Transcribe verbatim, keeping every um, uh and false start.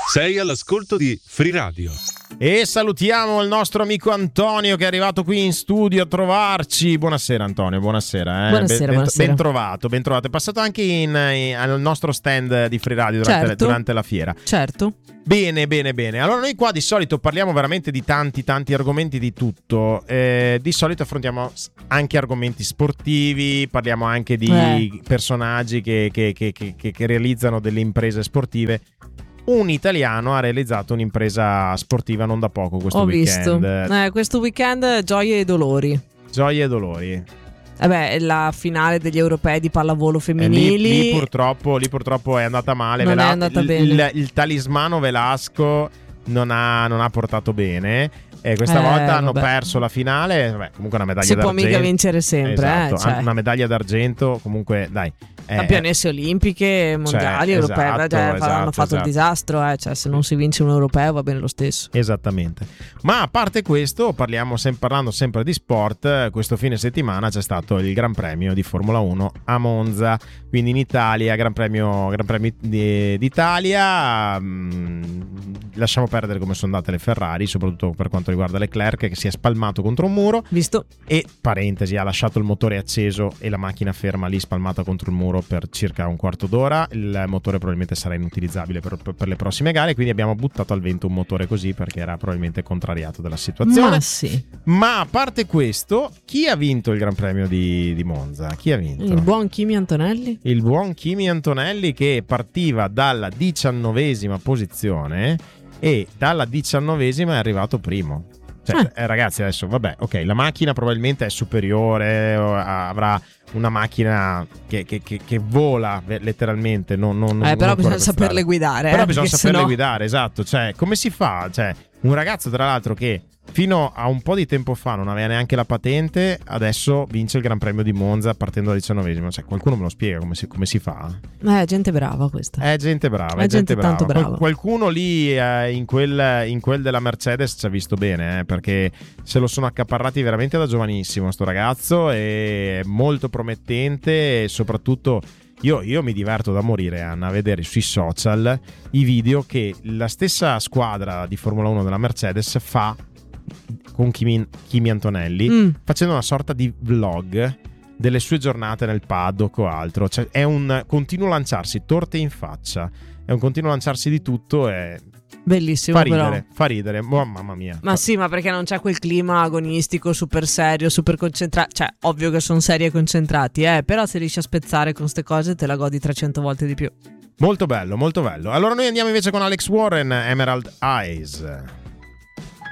Sei all'ascolto di Free Radio. E salutiamo il nostro amico Antonio che è arrivato qui in studio a trovarci. Buonasera Antonio, buonasera. Eh? Buonasera, ben, buonasera. Ben trovato, ben trovato. È passato anche in, in, al nostro stand di Free Radio durante, Certo. durante la fiera. Certo. Bene, bene, bene. Allora noi qua di solito parliamo veramente di tanti, tanti argomenti, di tutto. Eh, di solito affrontiamo anche argomenti sportivi, parliamo anche di Eh. personaggi che, che, che, che, che realizzano delle imprese sportive. Un italiano ha realizzato un'impresa sportiva non da poco questo Ho weekend. visto. Eh, questo weekend gioie e dolori. Gioie e dolori. Vabbè, è la finale degli europei di pallavolo Eh, femminili. lì, lì purtroppo, lì purtroppo è andata male. Non è Vela- andata il, bene. Il, il talismano Velasco non ha, non ha portato bene. E questa Eh, volta hanno vabbè. perso la finale. Vabbè, comunque una medaglia Si può d'argento. mica vincere sempre, Esatto, eh, cioè. una medaglia d'argento. Comunque, dai. eh, Campionesse olimpiche, mondiali, Cioè, europee, esatto, cioè, esatto, hanno fatto esatto. il disastro, eh. Cioè, se non si vince un europeo va bene lo stesso. Esattamente. Ma a parte questo, parliamo sem- parlando sempre di sport. eh, Questo fine settimana c'è stato il Gran Premio di Formula uno a Monza, quindi in Italia, Gran Premio, Gran Premio di- d'Italia. mh, lasciamo perdere come sono andate le Ferrari, soprattutto per quanto riguarda Leclerc, che si è spalmato contro un muro. Visto? E parentesi, ha lasciato il motore acceso e la macchina ferma lì spalmata contro il muro per circa un quarto d'ora. Il motore probabilmente sarà inutilizzabile per, per le prossime gare, quindi abbiamo buttato al vento un motore così perché era probabilmente contrariato dalla situazione. Ma sì. Ma a parte questo, chi ha vinto il Gran Premio di, di Monza? Chi ha vinto? Il buon Kimi Antonelli? Il buon Kimi Antonelli, che partiva dalla diciannovesima posizione e dalla diciannovesima è arrivato primo. Cioè, eh, ragazzi, adesso vabbè, ok, la macchina probabilmente è superiore, o avrà una macchina che, che, che, che vola letteralmente. Non, non, Eh, non però corre bisogna per saperle strada. guidare. Però eh, bisogna perché saperle sennò- guidare, esatto. Cioè, come si fa? Cioè, un ragazzo, tra l'altro, che fino a un po' di tempo fa non aveva neanche la patente, adesso vince il Gran Premio di Monza partendo dal diciannovesimo. Cioè, qualcuno me lo spiega come si, come si fa? Eh, gente brava questa. È gente brava, è, È gente, gente brava. tanto brava. Qual- qualcuno lì eh, in, quel, in quel della Mercedes ci ha visto bene, eh, perché se lo sono accaparrati veramente da giovanissimo sto ragazzo, è molto promettente e soprattutto io, io mi diverto da morire, Anna, a vedere sui social i video che la stessa squadra di Formula uno della Mercedes fa con Kimi, Kimi Antonelli, Mm. facendo una sorta di vlog delle sue giornate nel paddock o altro. Cioè, è un continuo lanciarsi torte in faccia, è un continuo lanciarsi di tutto e Bellissimo, fa però. ridere, fa ridere. Oh, mamma mia. Ma sì, ma perché non c'è quel clima agonistico super serio, super concentrato. Cioè, ovvio che sono seri e concentrati, eh. Però se riesci a spezzare con ste cose te la godi trecento volte di più. Molto bello, molto bello. Allora noi andiamo invece con Alex Warren, Emerald Eyes.